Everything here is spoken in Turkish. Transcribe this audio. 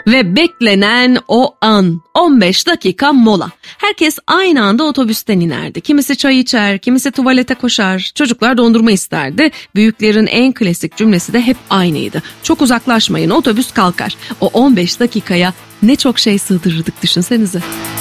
Ve beklenen o an, 15 dakika mola. Herkes aynı anda otobüsten inerdi. Kimisi çay içer, kimisi tuvalete koşar. Çocuklar dondurma isterdi. Büyüklerin en klasik cümlesi de hep aynıydı. Çok uzaklaşmayın, otobüs kalkar. O 15 dakikaya ne çok şey sığdırırdık düşünsenize.